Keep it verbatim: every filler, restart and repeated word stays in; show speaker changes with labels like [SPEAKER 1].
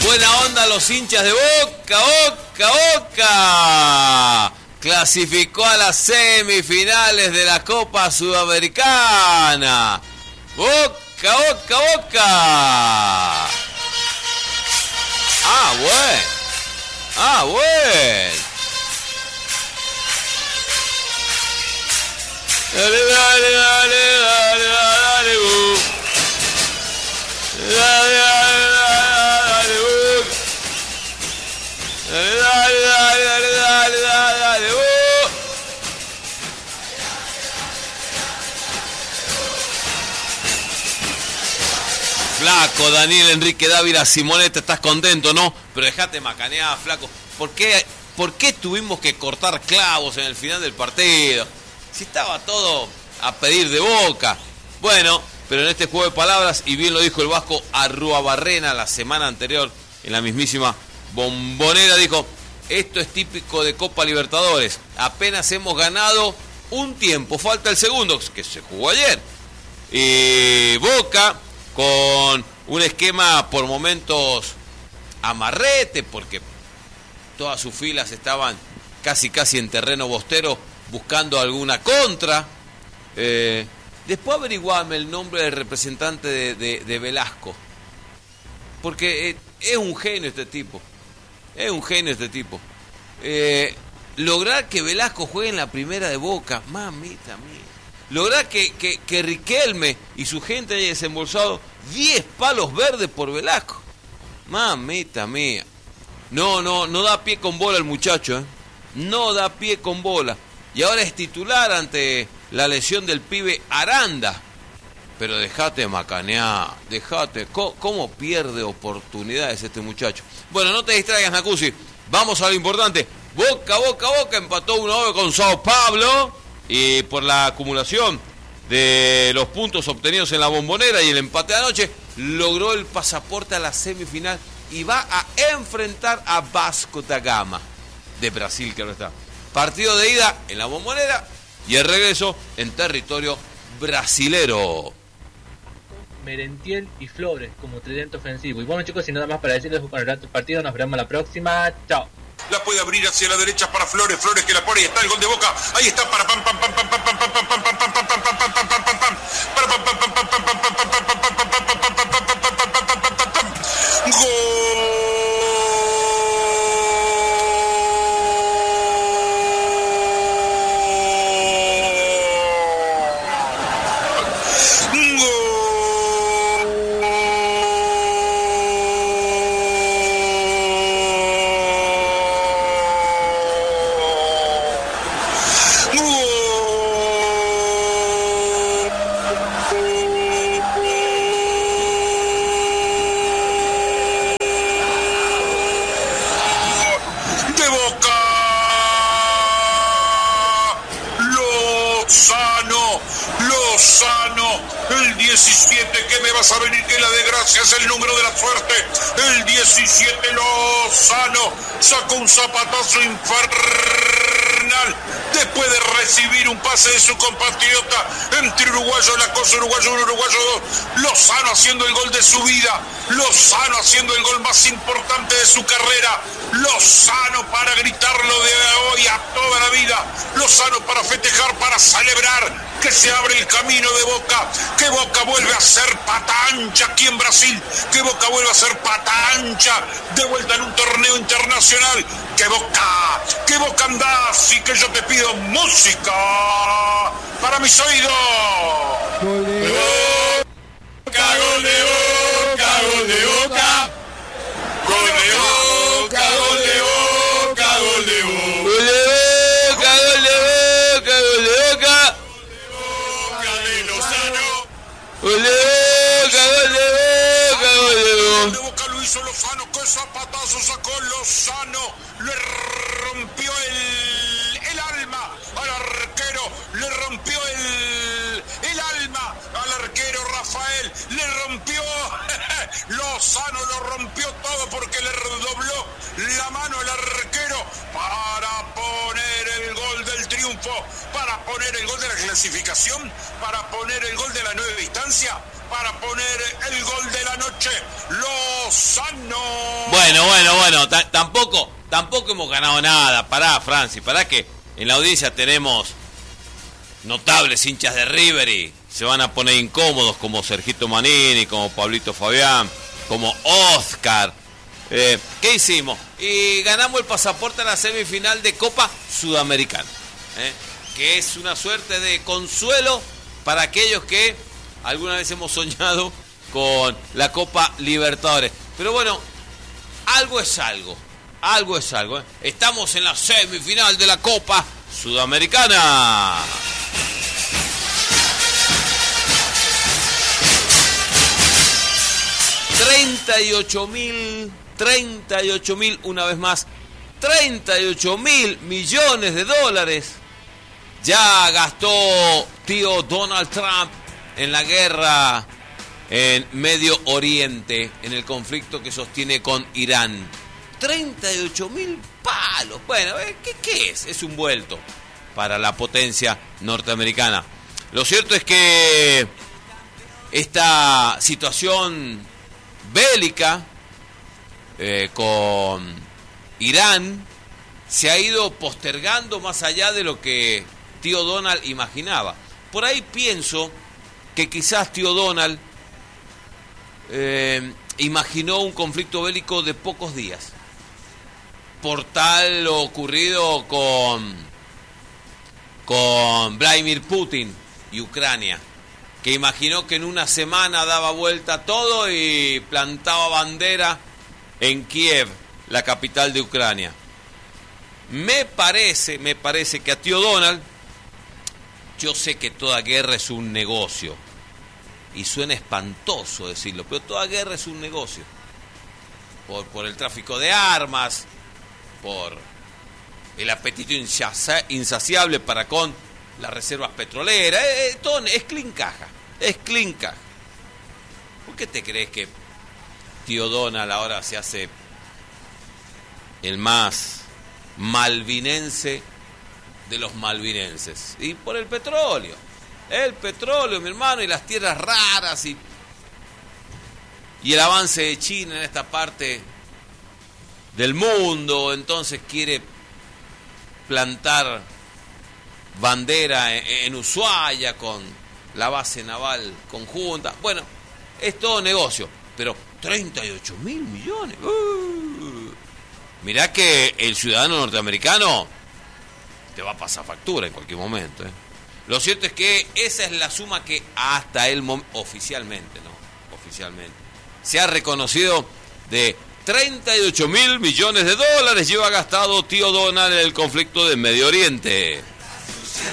[SPEAKER 1] Buena onda los hinchas de Boca, Boca, Boca. Clasificó a las semifinales de la Copa Sudamericana. Boca, Boca, Boca. Ah, bueno. Ah, bueno. Dale, dale, dale, dale, dale, uh. Dale, dale, dale, uh. Dale, dale, dale, dale, dale, dale, dale, uh. Flaco, Daniel Enrique Dávila, Simonetta, estás contento, ¿no? Pero dejate macanear, flaco. ¿Por qué, ¿Por qué tuvimos que cortar clavos en el final del partido? Si estaba todo a pedir de Boca. Bueno, pero en este juego de palabras, y bien lo dijo el vasco Arruabarrena la semana anterior, en la mismísima Bombonera, dijo, esto es típico de Copa Libertadores. Apenas hemos ganado un tiempo, falta el segundo, que se jugó ayer. Y Boca, con un esquema por momentos amarrete, porque todas sus filas estaban casi casi en terreno bostero, buscando alguna contra. Eh, después averiguame el nombre del representante de, de, de Velasco, porque eh, es un genio este tipo, es un genio este tipo. Eh, lograr que Velasco juegue en la primera de Boca, mamita mía. Lograr que, que, que Riquelme y su gente haya desembolsado diez palos verdes por Velasco, mamita mía. No, no, no da pie con bola el muchacho, ¿eh? No da pie con bola. Y ahora es titular ante la lesión del pibe Aranda. Pero dejate macanear, dejate. ¿Cómo, cómo pierde oportunidades este muchacho? Bueno, no te distraigas, Nacusi. Vamos a lo importante. Boca, Boca, Boca empató uno a uno con Sao Paulo. Y por la acumulación de los puntos obtenidos en la Bombonera y el empate de anoche, logró el pasaporte a la semifinal y va a enfrentar a Vasco da Gama de Brasil, que ahora está. Partido de ida en la Bombonera y el regreso en territorio brasilero.
[SPEAKER 2] Merentiel y Flores como tridente ofensivo. Y bueno, chicos, sin nada más para decirles con el rato del partido, nos veremos la próxima. Chao.
[SPEAKER 3] La puede abrir hacia la derecha para Flores, Flores que la pone y está el gol de Boca. Ahí está para pam pam pam pam pam pam pam pam pam pam pam pam pam pam pam pam pam pam para pam pam pam pam pam pam pam pam pam pam pam pam pam pam. diecisiete, que me vas a venir, que la desgracia es el número de la suerte. El diecisiete, Lozano sacó un zapatazo infernal después de recibir un pase de su compatriota. Entre uruguayo, la cosa uruguayo uno, uruguayo dos. Lozano haciendo el gol de su vida. Lozano haciendo el gol más importante de su carrera. Lozano para gritarlo de hoy a toda la vida. Lozano para festejar, para celebrar que se abre el camino de Boca, que Boca vuelve a ser pata ancha aquí en Brasil, que Boca vuelve a ser pata ancha de vuelta en un torneo internacional, que Boca, que Boca andás y que yo te pido música para mis oídos.
[SPEAKER 1] Gol de Boca, gol de Boca, gol de Boca, gol de Boca, gol de Boca, gol de Boca, gol de Boca, gol de Boca, gol de Boca. Gol de Boca, gol de Boca, gol de Boca.
[SPEAKER 3] Gol de Boca lo hizo Lozano, qué zapatazo sacó Lozano, le rompió el, el alma al arquero, le rompió el, el alma al arquero Rafael, le rompió, Lozano lo rompió todo porque le redobló la mano al arquero para poner el gol del triunfo, para poner el gol de la clasificación, para poner el gol de la nueva distancia, para poner el gol de la noche. Lozano
[SPEAKER 1] Bueno, bueno, bueno, t- tampoco, tampoco hemos ganado nada. Pará, Franci, pará que en la audiencia tenemos notables hinchas de River y se van a poner incómodos como Sergito Manini, como Pablito Fabián, como Oscar. Eh, ¿Qué hicimos? Y ganamos el pasaporte a la semifinal de Copa Sudamericana, ¿eh? que es una suerte de consuelo para aquellos que alguna vez hemos soñado con la Copa Libertadores. Pero bueno, algo es algo, algo es algo. ¿eh? Estamos en la semifinal de la Copa Sudamericana. treinta y ocho mil, treinta y ocho mil, una vez más, treinta y ocho mil millones de dólares ya gastó tío Donald Trump en la guerra en Medio Oriente, en el conflicto que sostiene con Irán. treinta y ocho mil palos. Bueno, ¿qué, ¿qué es? Es un vuelto para la potencia norteamericana. Lo cierto es que esta situación bélica eh, con Irán se ha ido postergando más allá de lo que tío Donald imaginaba. Por ahí pienso que quizás tío Donald eh, imaginó un conflicto bélico de pocos días, por tal lo ocurrido con con Vladimir Putin y Ucrania, que imaginó que en una semana daba vuelta todo y plantaba bandera en Kiev, la capital de Ucrania. Me parece, me parece que a tío Donald, yo sé que toda guerra es un negocio, y suena espantoso decirlo, pero toda guerra es un negocio. Por, por el tráfico de armas, por el apetito insaciable para con las reservas petroleras, eh, eh, todo es clincaja, es clincaja. ¿Por qué te crees que tío Donald ahora se hace el más malvinense de los malvinenses? Y por el petróleo, el petróleo, mi hermano, y las tierras raras y, y el avance de China en esta parte del mundo. Entonces quiere plantar bandera en, en Ushuaia con la base naval conjunta. Bueno, es todo negocio, pero treinta y ocho mil millones. Uh, mirá que el ciudadano norteamericano te va a pasar factura en cualquier momento. ¿eh? Lo cierto es que esa es la suma que hasta el momento, oficialmente, ¿no? Oficialmente, se ha reconocido de treinta y ocho mil millones de dólares lleva gastado tío Donald en el conflicto de Medio Oriente.